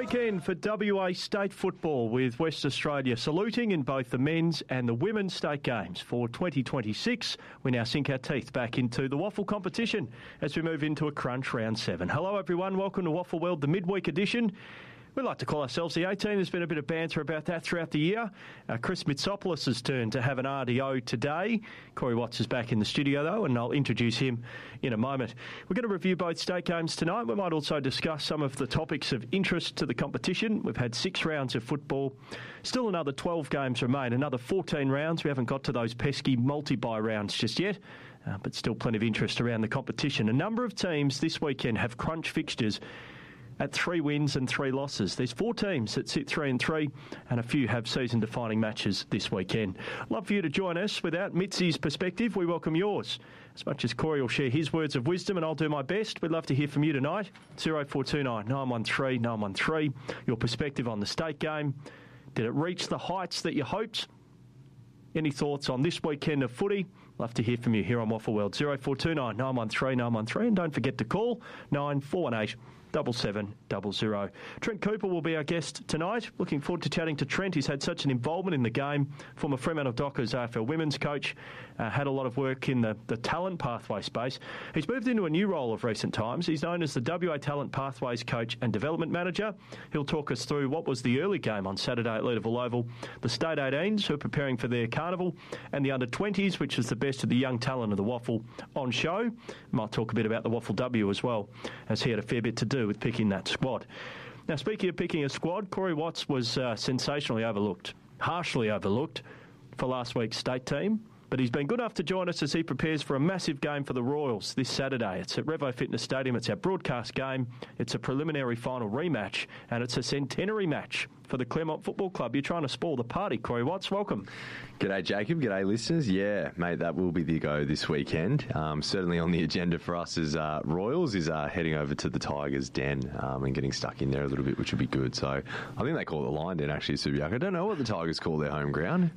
weekend for WA state football, with West Australia saluting in both the men's and the women's state games. For 2026, we now sink our teeth back into the WAFL competition as we move into a crunch round 7. Hello everyone, welcome to WAFL World, the midweek edition. We like to call ourselves the A-Team. There's been a bit of banter about that throughout the year. Chris Mitsopoulos' turn to have an RDO today. Corey Watts is back in the studio, though, and I'll introduce him in a moment. We're going to review both state games tonight. We might also discuss some of the topics of interest to the competition. We've had 6 rounds of football. Still another 12 games remain, another 14 rounds. We haven't got to those pesky multi-bye rounds just yet, but still plenty of interest around the competition. A number of teams this weekend have crunch fixtures at 3 wins and 3 losses. There's 4 teams that sit 3-3, and a few have season-defining matches this weekend. Love for you to join us. Without Mitzi's perspective, we welcome yours. As much as Corey will share his words of wisdom, and I'll do my best, we'd love to hear from you tonight. 0429 913 913. Your perspective on the state game. Did it reach the heights that you hoped? Any thoughts on this weekend of footy? Love to hear from you here on WAFL World. 0429 913 913. And don't forget to call 9418 7700. Trent Cooper will be our guest tonight. Looking forward to chatting to Trent. He's had such an involvement in the game. Former Fremantle Dockers AFL women's coach. Had a lot of work in the talent pathway space. He's moved into a new role of recent times. He's known as the WA Talent Pathways Coach and Development Manager. He'll talk us through what was the early game on Saturday at Leederville Oval, the State 18s who are preparing for their carnival, and the Under-20s, which is the best of the young talent of the WAFL on show. Might talk a bit about the WAFL W as well, as he had a fair bit to do with picking that squad. Now, speaking of picking a squad, Corey Watts was sensationally overlooked, harshly overlooked for last week's state team, but he's been good enough to join us as he prepares for a massive game for the Royals this Saturday. It's at Revo Fitness Stadium. It's our broadcast game. It's a preliminary final rematch, and it's a centenary match for the Claremont Football Club. You're trying to spoil the party, Corey Watts. Welcome. G'day, Jacob. G'day, listeners. Yeah, mate, that will be the go this weekend. Certainly on the agenda for us as Royals is heading over to the Tigers' den and getting stuck in there a little bit, which would be good. So I think they call it the Lion Den, actually, Subiac. I don't know what the Tigers call their home ground.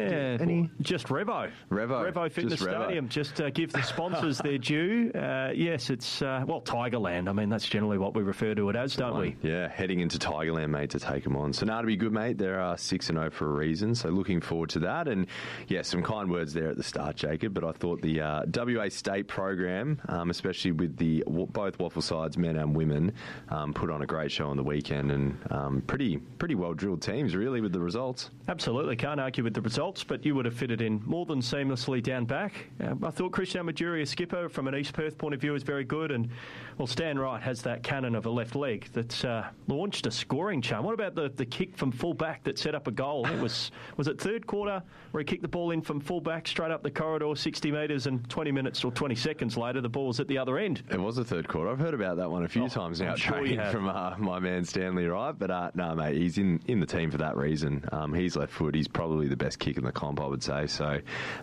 Just Revo. Revo Fitness Stadium. Just give the sponsors their due. Yes, it's, Tigerland. I mean, that's generally what we refer to it as, don't we? Yeah, heading into Tigerland, mate, to take them on. So now to be good, mate. They're 6-0 for a reason. So looking forward to that. And yeah, some kind words there at the start, Jacob. But I thought the WA State program, especially with both WAFL sides, men and women, put on a great show on the weekend, and pretty well drilled teams, really, with the results. Absolutely, can't argue with the results. But you would have fitted in more than seamlessly down back. I thought Christian Majuri, skipper from an East Perth point of view, is very good. And well, Stan Wright has that cannon of a left leg that launched a scoring charm. What about the kick from full back that set up a goal? It was it third quarter where he kicked the ball in from full back straight up the corridor 60 metres, and 20 minutes or 20 seconds later the ball was at the other end. It was the third quarter. I've heard about that one a few times now, training from my man Stanley Wright. But no, mate, he's in the team for that reason. He's left foot. He's probably the best kick in the comp, I would say. So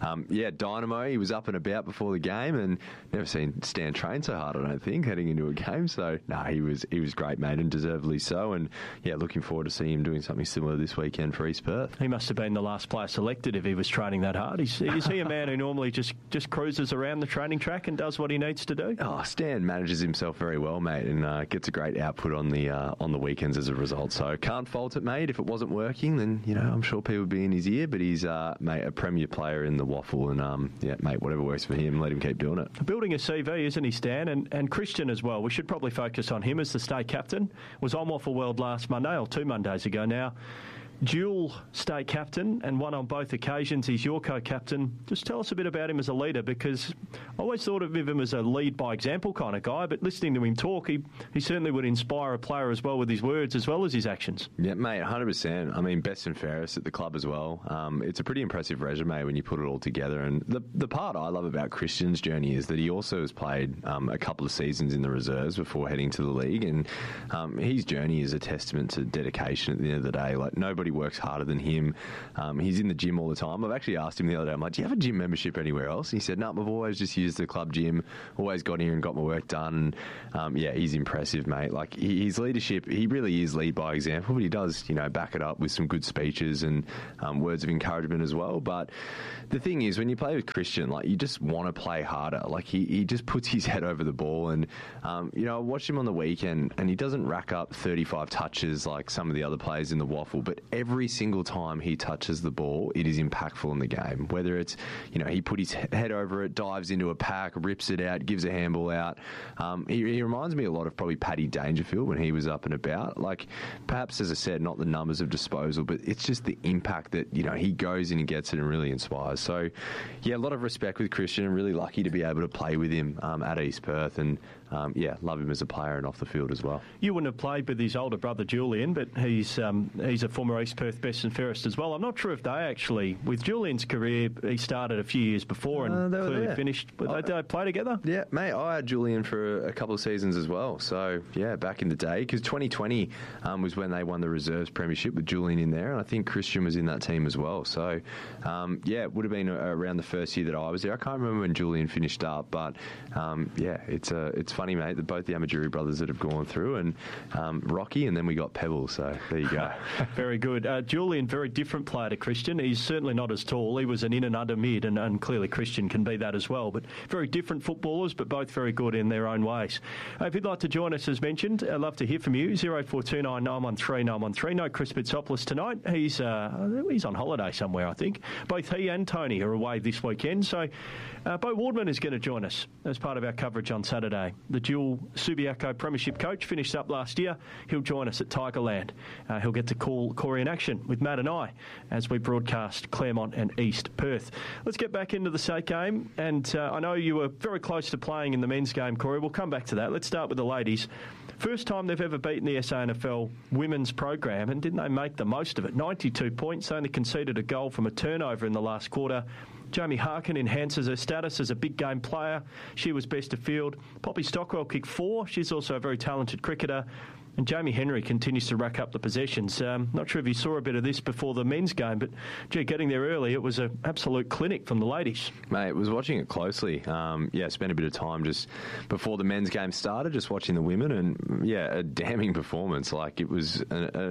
dynamo. He was up and about before the game, and never seen Stan train so hard, I don't think, heading into a game. So no, he was great, mate, and deservedly so. And yeah, looking forward to seeing him doing something similar this weekend for East Perth. He must have been the last player selected if he was training that hard. Is he a man who normally just cruises around the training track and does what he needs to do? Oh, Stan manages himself very well, mate, and gets a great output on the weekends as a result. So can't fault it, mate. If it wasn't working, then I'm sure people would be in his ear. But he's mate, a premier player in the WAFL, and mate, whatever works for him, let him keep doing it. Building a CV, isn't he, Stan? And Christian as well. We should probably focus on him as the state captain. Was on WAFL World last Monday, or 2 Mondays ago now. Dual state captain, and one on both occasions. He's your co-captain. Just tell us a bit about him as a leader, because I always thought of him as a lead by example kind of guy, but listening to him talk, he certainly would inspire a player as well with his words as well as his actions. Yeah, mate, 100%. I mean, best and fairest at the club as well. It's a pretty impressive resume when you put it all together, and the part I love about Christian's journey is that he also has played a couple of seasons in the reserves before heading to the league, and his journey is a testament to dedication at the end of the day. Like, nobody nobody works harder than him. He's in the gym all the time. I've actually asked him the other day, I'm like, do you have a gym membership anywhere else? And he said, no, I've always just used the club gym, always got here and got my work done. Yeah, he's impressive, mate. Like, his leadership, he really is lead by example, but he does, back it up with some good speeches and words of encouragement as well. But the thing is, when you play with Christian, like, you just want to play harder. Like, he just puts his head over the ball. And, I watched him on the weekend, and he doesn't rack up 35 touches like some of the other players in the Waffle, but every single time he touches the ball, it is impactful in the game. Whether it's, he put his head over it, dives into a pack, rips it out, gives a handball out. He reminds me a lot of probably Paddy Dangerfield when he was up and about. Like, perhaps, as I said, not the numbers of disposal, but it's just the impact that, he goes in and gets it and really inspires. So, yeah, a lot of respect with Christian, and really lucky to be able to play with him at East Perth, and love him as a player and off the field as well. You wouldn't have played with his older brother Julian, but he's a former East Perth best and fairest as well. I'm not sure if they actually, with Julian's career, he started a few years before and clearly finished. But they play together? Yeah, mate, I had Julian for a couple of seasons as well. So, yeah, back in the day, because 2020 was when they won the Reserves Premiership with Julian in there, and I think Christian was in that team as well. So, it would have been around the first year that I was there. I can't remember when Julian finished up, but, it's funny, mate, that both the Amatjuri brothers that have gone through, and Rocky, and then we got Pebble, so there you go. Very good. Julian, very different player to Christian. He's certainly not as tall. He was an in and under mid, and clearly Christian can be that as well. But very different footballers, but both very good in their own ways. If you'd like to join us, as mentioned, I'd love to hear from you. 0429 913 913. No Chris Bitsopoulos tonight. He's on holiday somewhere, I think. Both he and Tony are away this weekend, so Beau Wardman is going to join us as part of our coverage on Saturday. The dual Subiaco Premiership coach finished up last year. He'll join us at Tigerland. He'll get to call Corey in action with Matt and I as we broadcast Claremont and East Perth. Let's get back into the state game. And I know you were very close to playing in the men's game, Corey. We'll come back to that. Let's start with the ladies. First time they've ever beaten the SANFL women's program, and didn't they make the most of it? 92 points, they only conceded a goal from a turnover in the last quarter. Jamie Harkin enhances her status as a big game player. She was best of field. Poppy Stockwell kicked 4. She's also a very talented cricketer. And Jamie Henry continues to rack up the possessions. Not sure if you saw a bit of this before the men's game, but, getting there early, it was an absolute clinic from the ladies. Mate, was watching it closely. Spent a bit of time just before the men's game started, just watching the women, and, a damning performance. Like, it was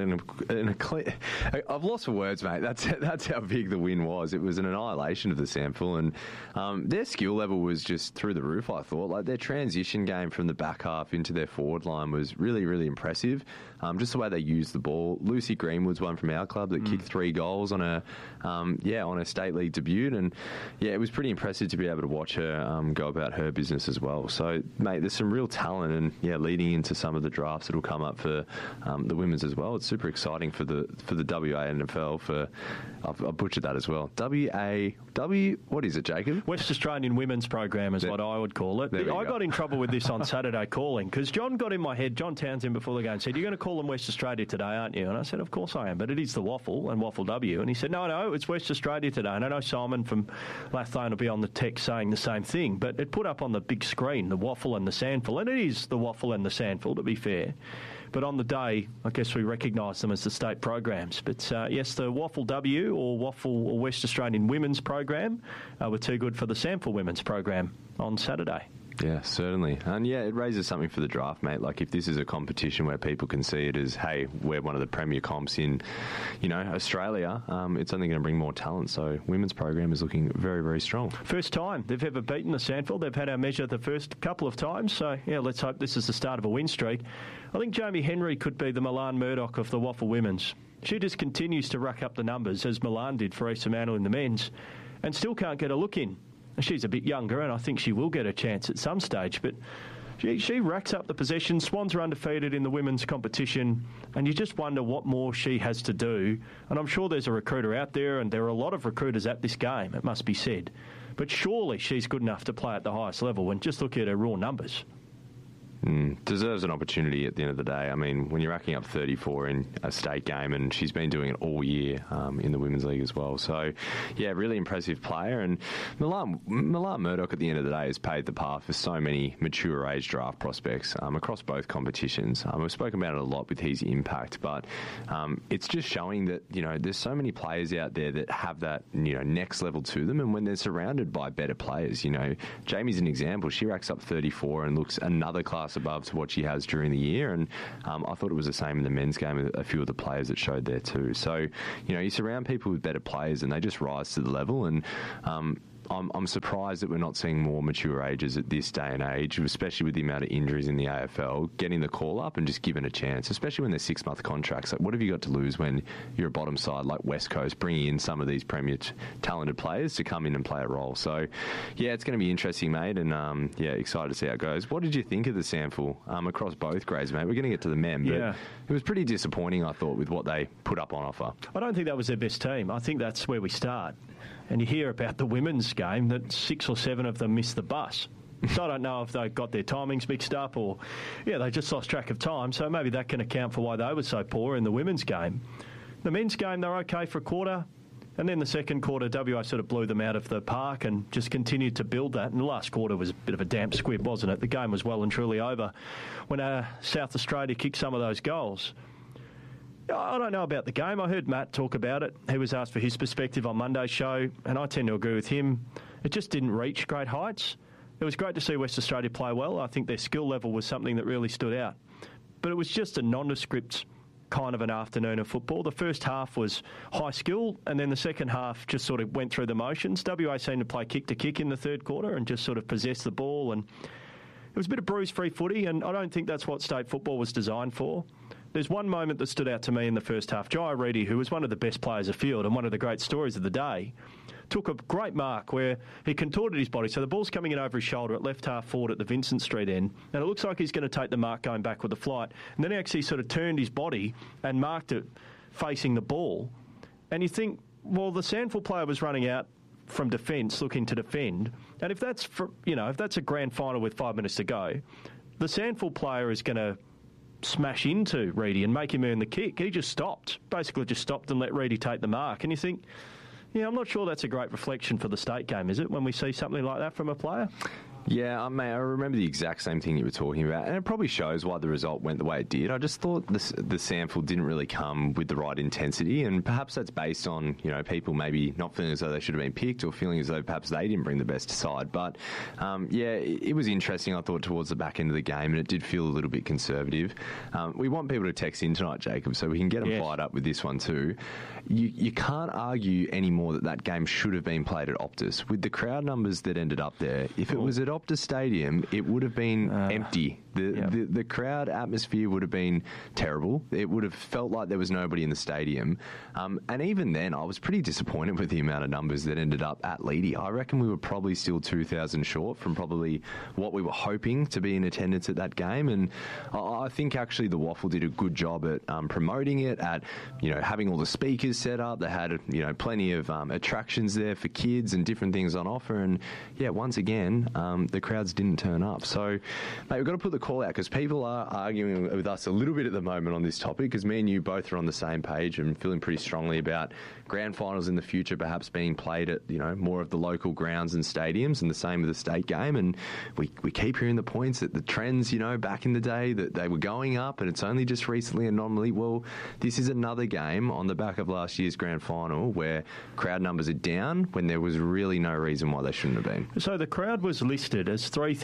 I've lost for words, mate. That's how big the win was. It was an annihilation of the SANFL, and their skill level was just through the roof, I thought. Like, their transition game from the back half into their forward line was really, really impressive. Just the way they used the ball. Lucy Greenwood's one from our club that kicked 3 goals on a state league debut, and it was pretty impressive to be able to watch her go about her business as well. So, mate, there's some real talent, and leading into some of the drafts that'll come up for the women's as well. It's super exciting for the WANFL. I've butchered that as well. What is it, Jacob? West Australian Women's Program is what I would call it. I got in trouble with this on Saturday calling, because John got in my head, John Townsend, before the game said, "You're going to call them West Australia today, aren't you?" And I said, "Of course I am, but it is the Waffle and Waffle W." And he said, No, it's West Australia today. And I know Simon from Lathlane will be on the text saying the same thing, but it put up on the big screen the Waffle and the SANFL, and it is the Waffle and the SANFL, to be fair. But on the day, I guess we recognise them as the state programs. But yes, the Waffle W or Waffle or West Australian Women's Program were too good for the SANFL Women's Program on Saturday. Yeah, certainly. And it raises something for the draft, mate. Like, if this is a competition where people can see it as, hey, we're one of the premier comps in, Australia, it's only going to bring more talent. So women's program is looking very, very strong. First time they've ever beaten the SANFL. They've had our measure the first couple of times. So, let's hope this is the start of a win streak. I think Jamie Henry could be the Milan Murdoch of the Waffle Women's. She just continues to rack up the numbers, as Milan did for East Fremantle in the men's, and still can't get a look in. She's a bit younger, and I think she will get a chance at some stage, but she racks up the possessions. Swans are undefeated in the women's competition, and you just wonder what more she has to do. And I'm sure there's a recruiter out there, and there are a lot of recruiters at this game, it must be said. But surely she's good enough to play at the highest level, and just look at her raw numbers. Deserves an opportunity at the end of the day. I mean, when you're racking up 34 in a state game, and she's been doing it all year in the Women's League as well. So, yeah, really impressive player. And Milan Murdoch, at the end of the day, has paved the path for so many mature age draft prospects across both competitions. We've spoken about it a lot with his impact, but it's just showing that, there's so many players out there that have that, next level to them. And when they're surrounded by better players, Jamie's an example. She racks up 34 and looks another class above to what she has during the year, and I thought it was the same in the men's game. A few of the players that showed there too. So, you surround people with better players, and they just rise to the level. And I'm surprised that we're not seeing more mature ages at this day and age, especially with the amount of injuries in the AFL, getting the call up and just given a chance, especially when they're 6-month contracts. Like, what have you got to lose when you're a bottom side like West Coast, bringing in some of these premier talented players to come in and play a role? So, yeah, it's going to be interesting, mate, and excited to see how it goes. What did you think of the sample across both grades, mate? We're going to get to the men, but it was pretty disappointing, I thought, with what they put up on offer. I don't think that was their best team. I think that's where we start. And you hear about the women's game that 6 or 7 of them missed the bus. So I don't know if they got their timings mixed up or, they just lost track of time. So maybe that can account for why they were so poor in the women's game. The men's game, they're okay for a quarter. And then the second quarter, WA sort of blew them out of the park and just continued to build that. And the last quarter was a bit of a damp squib, wasn't it? The game was well and truly over when South Australia kicked some of those goals. I don't know about the game. I heard Matt talk about it. He was asked for his perspective on Monday's show, and I tend to agree with him. It just didn't reach great heights. It was great to see West Australia play well. I think their skill level was something that really stood out. But it was just a nondescript kind of an afternoon of football. The first half was high skill, and then the second half just sort of went through the motions. WA seemed to play kick to kick in the third quarter and just sort of possess the ball. And it was a bit of bruise-free footy, and I don't think that's what state football was designed for. There's one moment that stood out to me in the first half. Jai Reedy, who was one of the best players afield and one of the great stories of the day, took a great mark where he contorted his body. So the ball's coming in over his shoulder at left half forward at the Vincent Street end, and it looks like he's going to take the mark going back with the flight. And then he actually sort of turned his body and marked it facing the ball. And you think, well, the Sandford player was running out from defence, looking to defend. And if that's if that's a grand final with 5 minutes to go, the Sandford player is going to smash into Reedy and make him earn the kick. He just stopped, basically just stopped and let Reedy take the mark. And you think, I'm not sure that's a great reflection for the state game, is it, when we see something like that from a player? Yeah, mate, I remember the exact same thing you were talking about, and it probably shows why the result went the way it did. I just thought the sample didn't really come with the right intensity, and perhaps that's based on, people maybe not feeling as though they should have been picked or feeling as though perhaps they didn't bring the best side. But, it was interesting, I thought, towards the back end of the game, and it did feel a little bit conservative. We want people to text in tonight, Jacob, so we can get them fired up with this one too. You can't argue anymore that game should have been played at Optus. With the crowd numbers that ended up there, if it was at Optus Stadium, it would have been empty. The crowd atmosphere would have been terrible. It would have felt like there was nobody in the stadium. And even then, I was pretty disappointed with the amount of numbers that ended up at Leedy. I reckon we were probably still 2,000 short from probably what we were hoping to be in attendance at that game. And I think actually the Waffle did a good job at promoting it, at having all the speakers set up. They had plenty of attractions there for kids and different things on offer. And once again, the crowds didn't turn up. So, mate, we've got to put the call out because people are arguing with us a little bit at the moment on this topic, because me and you both are on the same page and feeling pretty strongly about grand finals in the future perhaps being played at more of the local grounds and stadiums, and the same with the state game. And we keep hearing the points that the trends back in the day that they were going up, and it's only just recently an anomaly. Well, this is another game on the back of last year's grand final where crowd numbers are down when there was really no reason why they shouldn't have been. So the crowd was listed as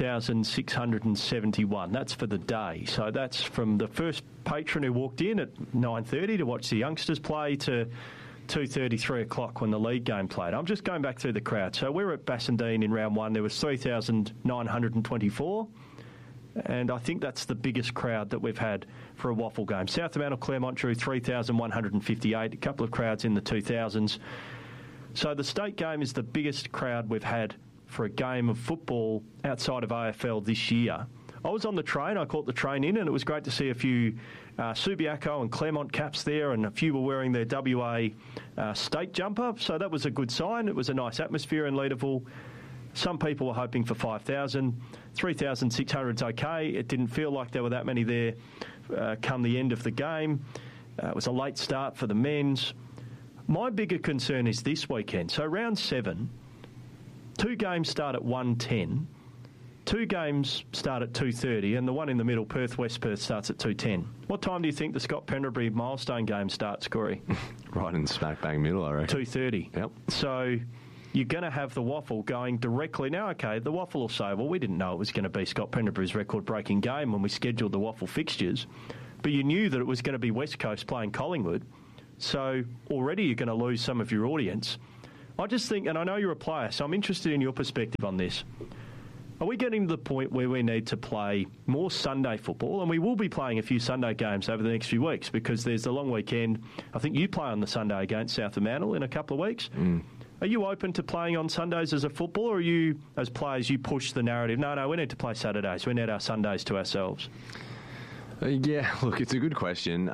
3,671. That's for the day. So that's from the first patron who walked in at 9:30 to watch the youngsters play to 2:30, 3 o'clock when the league game played. I'm just going back through the crowd. So we were at Bassendean in round one. There was 3,924. And I think that's the biggest crowd that we've had for a Waffle game. South Fremantle Claremont drew 3,158, a couple of crowds in the 2,000s. So the state game is the biggest crowd we've had for a game of football outside of AFL this year. I was on the train. I caught the train in, and it was great to see a few Subiaco and Claremont caps there, and a few were wearing their WA state jumper. So that was a good sign. It was a nice atmosphere in Leederville. Some people were hoping for 5,000. 3,600 is okay. It didn't feel like there were that many there come the end of the game. It was a late start for the men's. My bigger concern is this weekend. So round 7, 2 games start at 1:10. 2 games start at 2:30, and the one in the middle, Perth-West Perth, starts at 2:10. What time do you think the Scott Pendlebury milestone game starts, Corey? Right in the smack bang middle, I reckon. 2:30. Yep. So you're going to have the Waffle going directly. Now, okay, the Waffle will say, well, we didn't know it was going to be Scott Pendlebury's record-breaking game when we scheduled the Waffle fixtures, but you knew that it was going to be West Coast playing Collingwood, so already you're going to lose some of your audience. I just think, and I know you're a player, so I'm interested in your perspective on this. Are we getting to the point where we need to play more Sunday football? And we will be playing a few Sunday games over the next few weeks because there's the long weekend. I think you play on the Sunday against South Fremantle in a couple of weeks. Are you open to playing on Sundays as a footballer, or are you, as players, you push the narrative, no, we need to play Saturdays. We need our Sundays to ourselves? Yeah, look, it's a good question.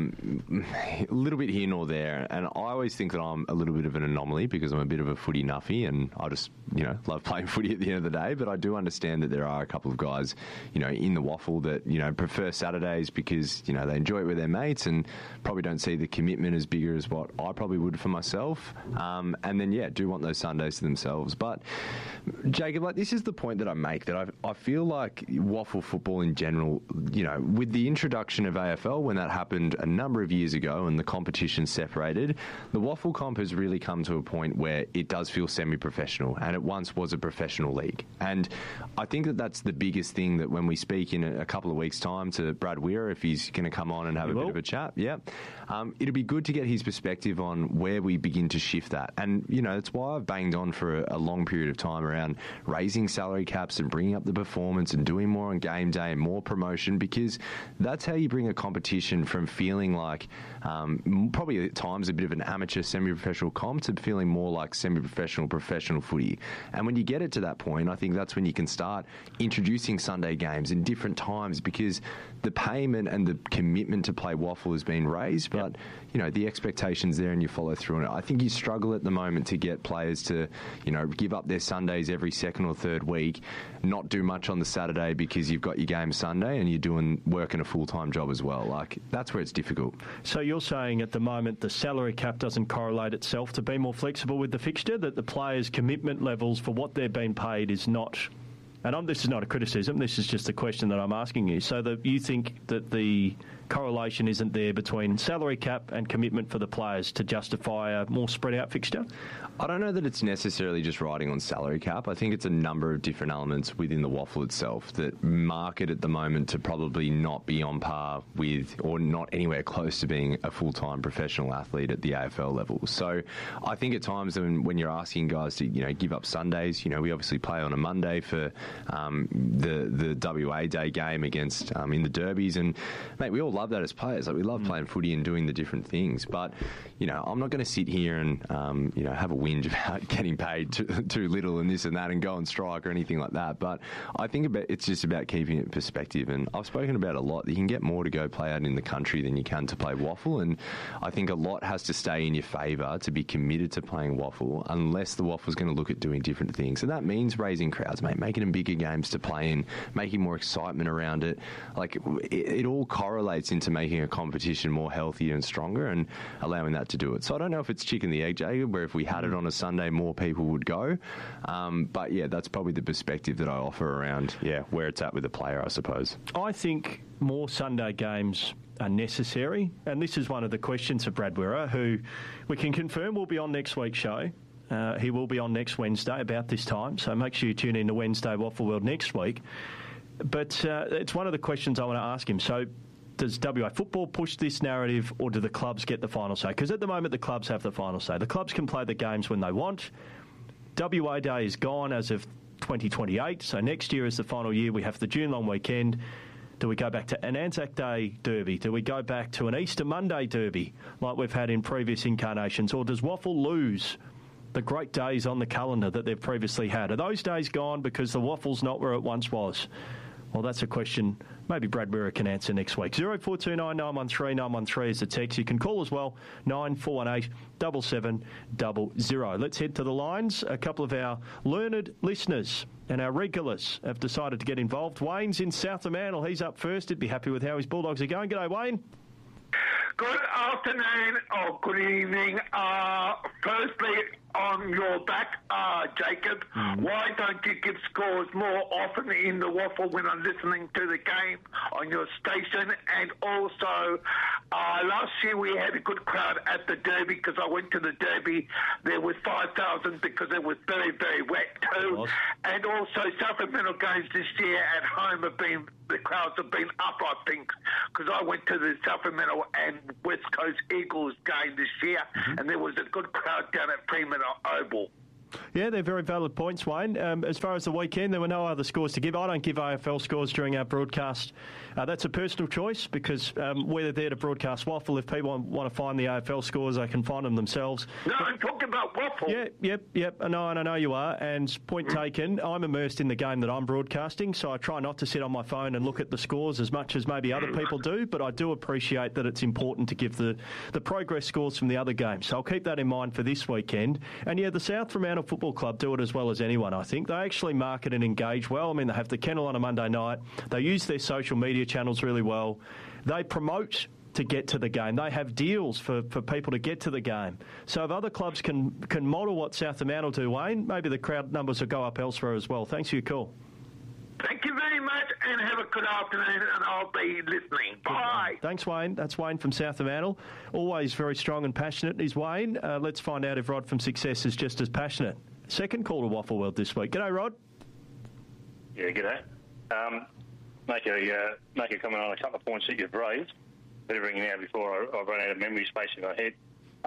A little bit here nor there, and I always think that I'm a little bit of an anomaly because I'm a bit of a footy nuffy, and I just, love playing footy at the end of the day. But I do understand that there are a couple of guys, in the Waffle that, prefer Saturdays because, they enjoy it with their mates and probably don't see the commitment as bigger as what I probably would for myself. And then, do want those Sundays to themselves. But, Jacob, this is the point that I make, that I feel like Waffle football in general, with the introduction of AFL, when that happened a number of years ago and the competition separated, the Waffle comp has really come to a point where it does feel semi-professional, and it once was a professional league. And I think that that's the biggest thing, that when we speak in a couple of weeks' time to Brad Weir, if he's going to come on and have a bit of a chat, it'll be good to get his perspective on where we begin to shift that. And, that's why I've banged on for a long period of time around raising salary caps and bringing up the performance and doing more on game day and more promotion, because that's how you bring a competition from feeling like probably at times a bit of an amateur semi-professional comp to feeling more like semi-professional professional footy. And when you get it to that point, I think that's when you can start introducing Sunday games in different times, because the payment and the commitment to play Waffle has been raised, but the expectation's there and you follow through on it. I think you struggle at the moment to get players to give up their Sundays every second or third week, not do much on the Saturday because you've got your game Sunday and you're working a full-time job as well. That's where it's difficult. So you're saying at the moment the salary cap doesn't correlate itself to be more flexible with the fixture, that the players' commitment levels for what they're being paid is not... And this is not a criticism, this is just a question that I'm asking you. So that you think that the correlation isn't there between salary cap and commitment for the players to justify a more spread out fixture? I don't know that it's necessarily just riding on salary cap. I think it's a number of different elements within the Waffle itself that mark it at the moment to probably not be on par with, or not anywhere close to being, a full-time professional athlete at the AFL level. So I think at times when you're asking guys to give up Sundays, we obviously play on a Monday for the WA Day game against in the derbies, and mate, we all love that as players. We love playing footy and doing the different things, but I'm not going to sit here and have a whinge about getting paid too little and this and that and go on strike or anything like that. But I think it's just about keeping it in perspective, and I've spoken about it a lot. You can get more to go play out in the country than you can to play Waffle, and I think a lot has to stay in your favour to be committed to playing Waffle, unless the Waffle's going to look at doing different things. And that means raising crowds, mate, making them bigger games to play in, making more excitement around it. It all correlates into making a competition more healthier and stronger and allowing that to do it. So I don't know if it's chicken the egg, Jacob, where if we had it on a Sunday, more people would go. But that's probably the perspective that I offer around, where it's at with the player, I suppose. I think more Sunday games are necessary, and this is one of the questions of Brad Weir, who we can confirm will be on next week's show. He will be on next Wednesday about this time, so make sure you tune in to Wednesday Waffle World next week. But it's one of the questions I want to ask him. So does WA football push this narrative, or do the clubs get the final say? Because at the moment the clubs have the final say. The clubs can play the games when they want. WA Day is gone as of 2028, so next year is the final year. We have the June long weekend. Do we go back to an Anzac Day derby? Do we go back to an Easter Monday derby like we've had in previous incarnations? Or does Waffle lose the great days on the calendar that they've previously had? Are those days gone because the Waffle's not where it once was? Well, that's a question maybe Brad Mirror can answer next week. 0429 913 913 is the text. You can call as well, 9418 7700. Let's head to the lines. A couple of our learned listeners and our regulars have decided to get involved. Wayne's in South Fremantle. He's up first. He'd be happy with how his Bulldogs are going. G'day, Wayne. Good afternoon or good evening. Firstly, on your back, Jacob, why don't you give scores more often in the waffle when I'm listening to the game on your station? And also, last year we had a good crowd at the Derby because I went to the Derby. There was 5,000 because it was very, very wet too. And also, South Fremantle games this year at home the crowds have been up, I think, because I went to the South Fremantle and West Coast Eagles game this year, and there was a good crowd down at Fremantle Oval. Yeah, they're very valid points, Wayne. As far as the weekend, there were no other scores to give. I don't give AFL scores during our broadcast. That's a personal choice because we're there to broadcast waffle. If people want to find the AFL scores, they can find them themselves. No, I'm talking about waffle. Yep. I know you are. And point taken, I'm immersed in the game that I'm broadcasting, so I try not to sit on my phone and look at the scores as much as maybe other people do, but I do appreciate that it's important to give the progress scores from the other games. So I'll keep that in mind for this weekend. And yeah, the South Fremantle Football Club do it as well as anyone, I think. They actually market and engage well. I mean, they have the kennel on a Monday night. They use their social media channels really well. They promote to get to the game. They have deals for people to get to the game. So if other clubs can model what South Fremantle do, Wayne, maybe the crowd numbers will go up elsewhere as well. Thanks for your call. Thank you very much and have a good afternoon, and I'll be listening. Bye. Thanks, Wayne. That's Wayne from South Fremantle. Always very strong and passionate is Wayne. Let's find out if Rod from Success is just as passionate. Second call to Waffle World this week. G'day, Rod. Yeah, g'day. Make a comment on a couple of points that you've raised. Better bring it out before I run out of memory space in my head.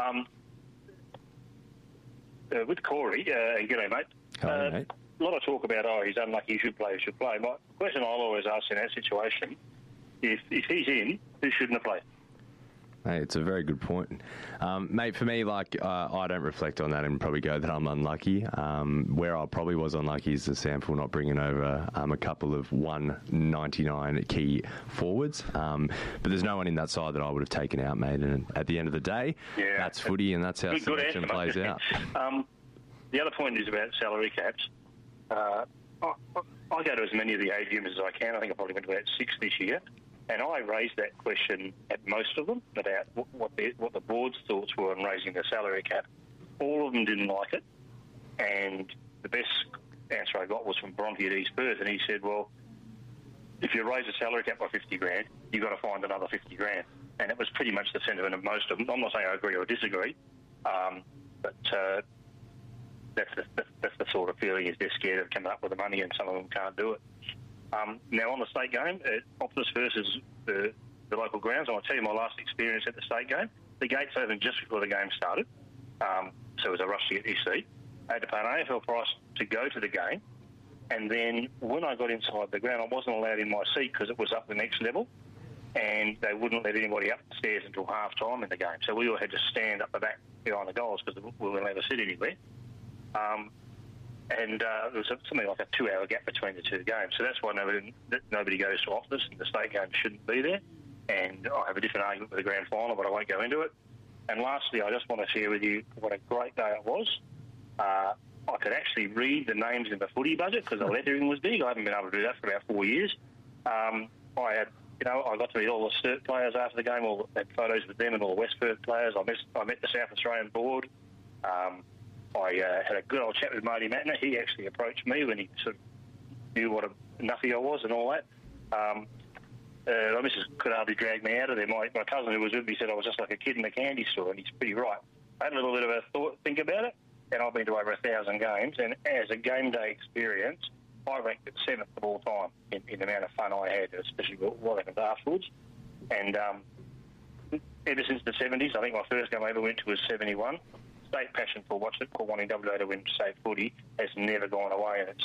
With Corey, g'day, mate. Hello, mate. A lot of talk about, he's unlucky, he should play. My question I'll always ask in that situation, if he's in, who shouldn't have played? Hey, it's a very good point. Mate, for me, I don't reflect on that and probably go that I'm unlucky. Where I probably was unlucky is the sample not bringing over a couple of 199 key forwards. But there's no one in that side that I would have taken out, mate. And at the end of the day, that's footy and that's how selection plays out. The other point is about salary caps. I go to as many of the AGMs as I can. I think I probably went to about 6 this year. And I raised that question at most of them about what the board's thoughts were on raising the salary cap. All of them didn't like it. And the best answer I got was from Bronte at East Perth. And he said, well, if you raise the salary cap by 50 grand, you've got to find another 50 grand. And it was pretty much the sentiment of most of them. I'm not saying I agree or disagree, but that's the sort of feeling is they're scared of coming up with the money and some of them can't do it. Now, on the state game, Optus versus the local grounds, I'll tell you my last experience at the state game. The gates opened just before the game started, so it was a rush to get your seat. I had to pay an AFL price to go to the game, and then when I got inside the ground, I wasn't allowed in my seat because it was up the next level, and they wouldn't let anybody up the stairs until half-time in the game. So we all had to stand up the back behind the goals because we weren't allowed to sit anywhere. And there was something like a 2-hour gap between the two games. So that's why nobody goes to Optus and the state game shouldn't be there. And I have a different argument with the grand final, but I won't go into it. And lastly, I just want to share with you what a great day it was. I could actually read the names in the footy budget because the lettering was big. I haven't been able to do that for about 4 years. I got to meet all the Sturt players after the game, all had photos with them and all the West Perth players. I met the South Australian board. I had a good old chat with Marty Matner. He actually approached me when he sort of knew what a nuffy I was and all that. My missus could hardly drag me out of there. My cousin who was with me said I was just like a kid in a candy store, and he's pretty right. I had a little bit of a think about it, and I've been to over 1,000 games, and as a game day experience, I ranked it 7th of all time in the amount of fun I had, especially what happened afterwards. And ever since the 70s, I think my first game I ever went to was 71. State passion for wanting WA to win state footy has never gone away, and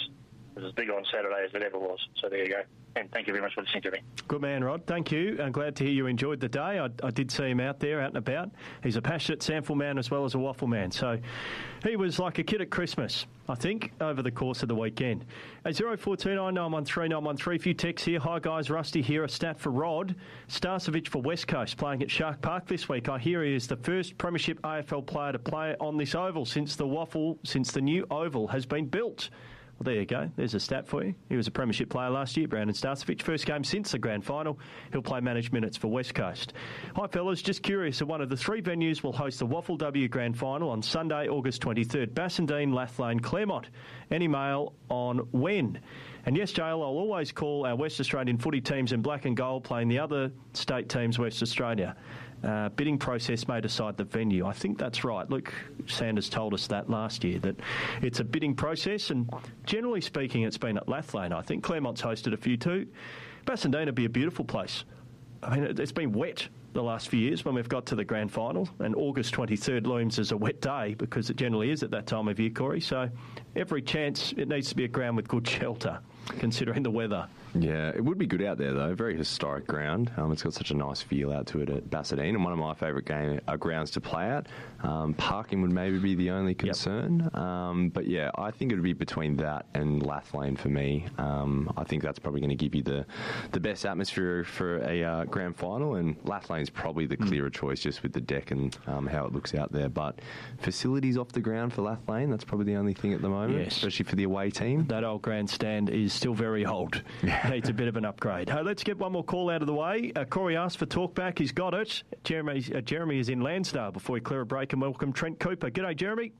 was as big on Saturday as it ever was. So there you go. And thank you very much for listening to me. Good man, Rod. Thank you. I'm glad to hear you enjoyed the day. I did see him out there, out and about. He's a passionate SANFL man as well as a WAFL man. So he was like a kid at Christmas, I think, over the course of the weekend. 0429 913 913. A few texts here. Hi, guys. Rusty here. A stat for Rod. Starcevic for West Coast playing at Shark Park this week. I hear he is the first Premiership AFL player to play on this oval since the new oval has been built. Well, there you go. There's a stat for you. He was a Premiership player last year, Brandon Starcevic. First game since the grand final. He'll play managed minutes for West Coast. Hi, fellas. Just curious, one of the three venues will host the WAFL W Grand Final on Sunday, August 23rd. Bassendean, Lathlane, Claremont. Any mail on when? And yes, Jael, I'll always call our West Australian footy teams in black and gold playing the other state teams, West Australia. Bidding process may decide the venue. I think that's right. Luke Sanders told us that last year, that it's a bidding process, and generally speaking, it's been at Lathlane. I think Claremont's hosted a few too. Bassendean would be a beautiful place. I mean, it's been wet the last few years when we've got to the grand final, and August 23rd looms as a wet day because it generally is at that time of year, Corey. So every chance it needs to be a ground with good shelter, considering the weather. Yeah, it would be good out there, though. Very historic ground. It's got such a nice feel out to it at Bassendean, and one of my favourite grounds to play at. Parking would maybe be the only concern. Yep. But, yeah, I think it would be between that and Lathlane for me. I think that's probably going to give you the best atmosphere for a grand final, and Lathlane's probably the clearer choice just with the deck and how it looks out there. But facilities off the ground for Lathlane, that's probably the only thing at the moment, especially for the away team. That old grandstand is still very old. Needs a bit of an upgrade. Hey, let's get one more call out of the way. Corey asked for talkback. He's got it. Jeremy is in Lansdale before we clear a break and welcome Trent Cooper. G'day, Jeremy.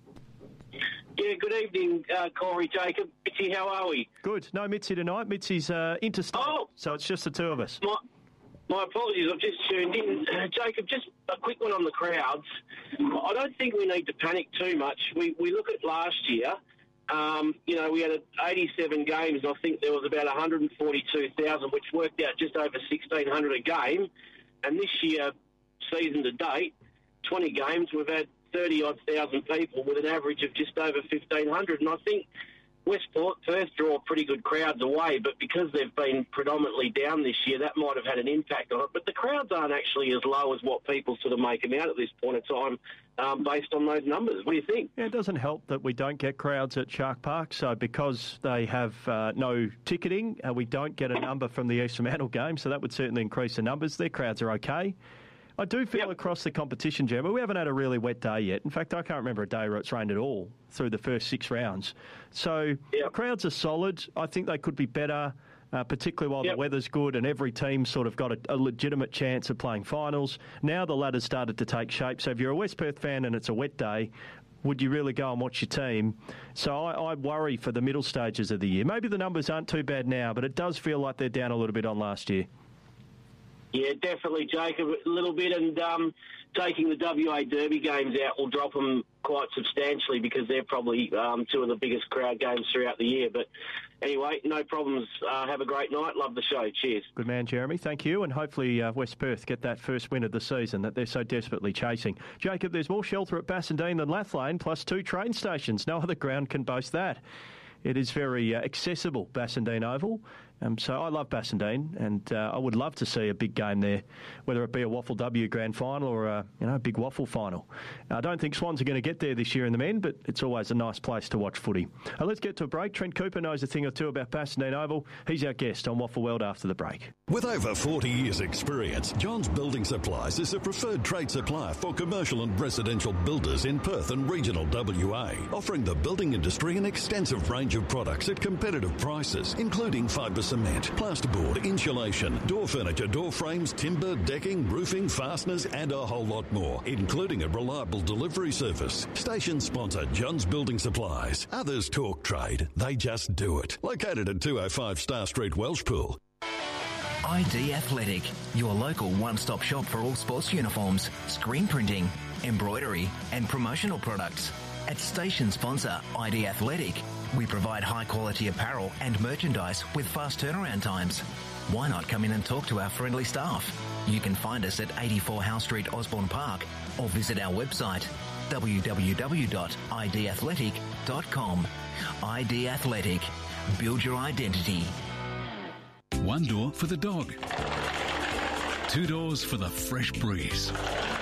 Yeah, good evening, Corey, Jacob. Mitzi, how are we? Good. No Mitzi tonight. Mitzi's interstate, so it's just the two of us. My apologies, I've just tuned in. Jacob, just a quick one on the crowds. I don't think we need to panic too much. We look at last year. We had 87 games, and I think there was about 142,000, which worked out just over 1,600 a game. And this year, season to date, 20 games, we've had 30-odd thousand people with an average of just over 1,500. And I think Westport, Perth draw pretty good crowds away, but because they've been predominantly down this year, that might have had an impact on it. But the crowds aren't actually as low as what people sort of make them out at this point in time, based on those numbers. What do you think? Yeah, it doesn't help that we don't get crowds at Shark Park. So because they have no ticketing, we don't get a number from the East Fremantle game, so that would certainly increase the numbers. Their crowds are okay. I do feel across the competition, Gemma, we haven't had a really wet day yet. In fact, I can't remember a day where it's rained at all through the first 6 rounds. So the crowds are solid. I think they could be better, particularly while the weather's good and every team's sort of got a legitimate chance of playing finals. Now the ladder's started to take shape. So if you're a West Perth fan and it's a wet day, would you really go and watch your team? So I worry for the middle stages of the year. Maybe the numbers aren't too bad now, but it does feel like they're down a little bit on last year. Yeah, definitely, Jacob, a little bit. And taking the WA Derby games out will drop them quite substantially because they're probably two of the biggest crowd games throughout the year. But anyway, no problems. Have a great night. Love the show. Cheers. Good man, Jeremy. Thank you. And hopefully West Perth get that first win of the season that they're so desperately chasing. Jacob, there's more shelter at Bassendean than Lathlane, plus 2 train stations. No other ground can boast that. It is very accessible, Bassendean Oval. So I love Bassendean, and I would love to see a big game there, whether it be a WAFL W Grand Final or a big WAFL final. I don't think Swans are going to get there this year in the men, but it's always a nice place to watch footy. Let's get to a break. Trent Cooper knows a thing or two about Bassendean Oval. He's our guest on WAFL World after the break. With over 40 years' experience, Johns Building Supplies is a preferred trade supplier for commercial and residential builders in Perth and regional WA, offering the building industry an extensive range of products at competitive prices, including fibre cement, plasterboard, insulation, door furniture, door frames, timber, decking, roofing, fasteners, and a whole lot more, including a reliable delivery service. Station sponsor Johns Building Supplies. Others talk trade, they just do it. Located at 205 Star Street, Welshpool. ID Athletic, your local one-stop shop for all sports uniforms, screen printing, embroidery, and promotional products. At station sponsor ID Athletic, we provide high-quality apparel and merchandise with fast turnaround times. Why not come in and talk to our friendly staff? You can find us at 84 Howe Street, Osborne Park, or visit our website, www.idathletic.com. ID Athletic, Build your identity. One door for the dog. 2 doors for the fresh breeze.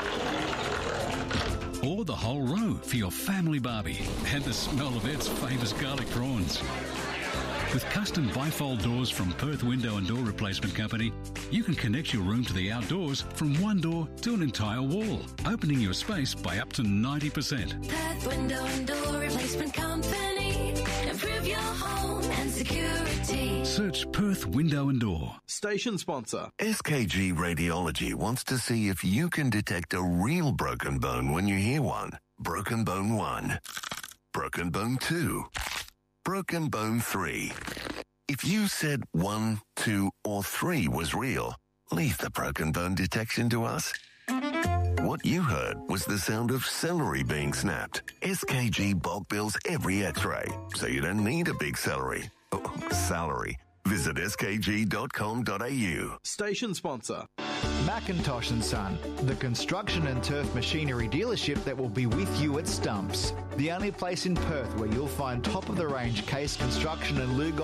Or the whole row for your family barbie and the smell of Ed's famous garlic prawns. With custom bifold doors from Perth Window and Door Replacement Company, you can connect your room to the outdoors from one door to an entire wall, opening your space by up to 90%. Perth Window and Door Replacement Company. Improve your home and security. Search Perth Window and Door. Station sponsor. SKG Radiology wants to see if you can detect a real broken bone when you hear one. Broken bone 1. Broken bone 2. Broken bone 3. If you said 1, 2, or 3 was real, leave the broken bone detection to us. What you heard was the sound of celery being snapped. SKG bulk bills every x-ray, so you don't need a big salary. Visit skg.com.au. Station sponsor. Macintosh & Son, the construction and turf machinery dealership that will be with you at Stumps. The only place in Perth where you'll find top-of-the-range case construction and lug